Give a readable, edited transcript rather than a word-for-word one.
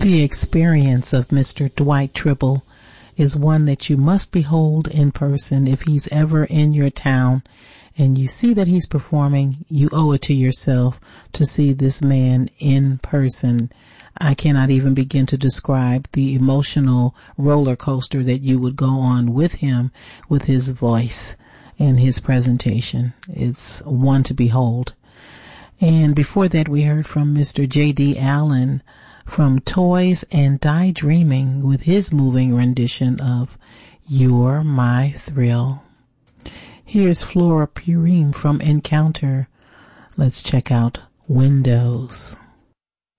The experience of Mr. Dwight Tribble is one that you must behold in person. If he's ever in your town and you see that he's performing, you owe it to yourself to see this man in person. I cannot even begin to describe the emotional roller coaster that you would go on with him, with his voice and his presentation. It's one to behold. And before that, we heard from Mr. J.D. Allen from Toys and Die Dreaming with his moving rendition of You're My Thrill. Here's Flora Purim from Encounter. Let's check out Windows.